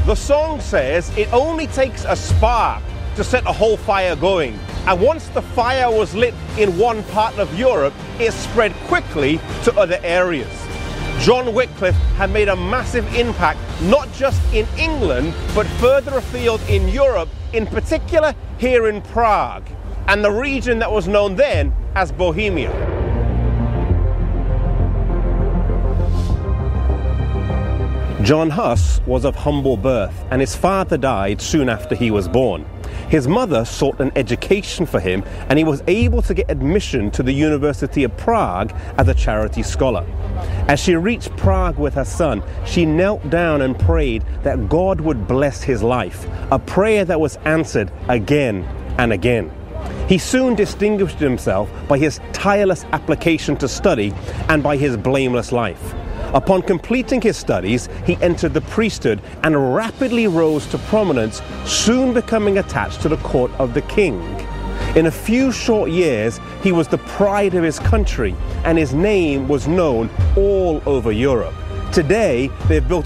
The song says it only takes a spark to set a whole fire going. And once the fire was lit in one part of Europe, it spread quickly to other areas. John Wycliffe had made a massive impact, not just in England, but further afield in Europe, in particular here in Prague, and the region that was known then as Bohemia. John Huss was of humble birth, and his father died soon after he was born. His mother sought an education for him, and he was able to get admission to the University of Prague as a charity scholar. As she reached Prague with her son, she knelt down and prayed that God would bless his life, a prayer that was answered again and again. He soon distinguished himself by his tireless application to study and by his blameless life. Upon completing his studies, he entered the priesthood and rapidly rose to prominence, soon becoming attached to the court of the king. In a few short years, he was the pride of his country, and his name was known all over Europe. Today, they've built